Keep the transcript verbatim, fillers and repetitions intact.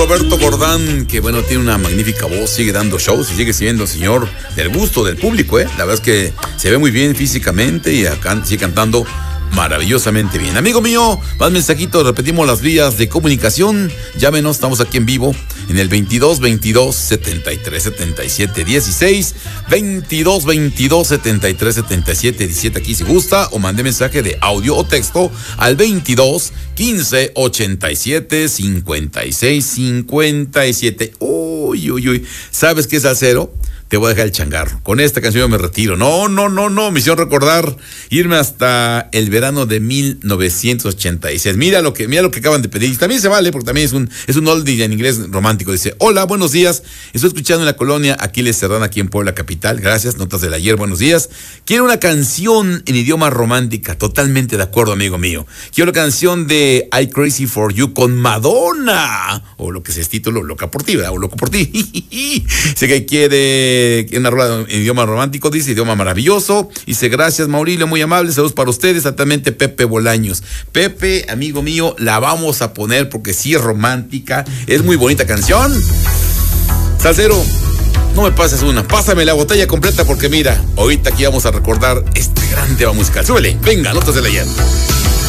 Roberto Gordán, que bueno, tiene una magnífica voz, sigue dando shows y sigue siendo señor del gusto del público, ¿eh? La verdad es que se ve muy bien físicamente y acá sigue cantando maravillosamente bien. Amigo mío, más mensajitos, repetimos las vías de comunicación. Llámenos, estamos aquí en vivo en el veintidós veintidós setenta y tres setenta y siete dieciséis, veintidós veintidós setenta y tres setenta y siete diecisiete aquí si gusta, o mande mensaje de audio o texto al veintidós quince ochenta y siete cincuenta y seis cincuenta y siete. Uy, uy, uy. ¿Sabes qué es salsero? Te voy a dejar el changarro. Con esta canción yo me retiro. No, no, no, no. Me hicieron recordar irme hasta el verano de mil novecientos ochenta y seis. Mira lo que, mira lo que acaban de pedir. También se vale, porque también es un, es un oldie en inglés romántico. Dice: hola, buenos días. Estoy escuchando en la colonia Aquiles Serrana, aquí en Puebla Capital. Gracias. Notas del ayer. Buenos días. Quiero una canción en idioma romántica. Totalmente de acuerdo, amigo mío. Quiero la canción de I Crazy for You con Madonna. O lo que se es título, Loca por ti, ¿verdad? O Loco por ti. Sé que quiere una rola en idioma romántico, dice, idioma maravilloso. Dice: gracias, Maurilio, muy amable, saludos para ustedes, atentamente, Pepe Bolaños. Pepe, amigo mío, la vamos a poner porque sí es romántica, es muy bonita canción. Salsero, no me pases una, pásame la botella completa porque mira, ahorita aquí vamos a recordar este gran tema musical. Súbele, venga, notas de leyenda.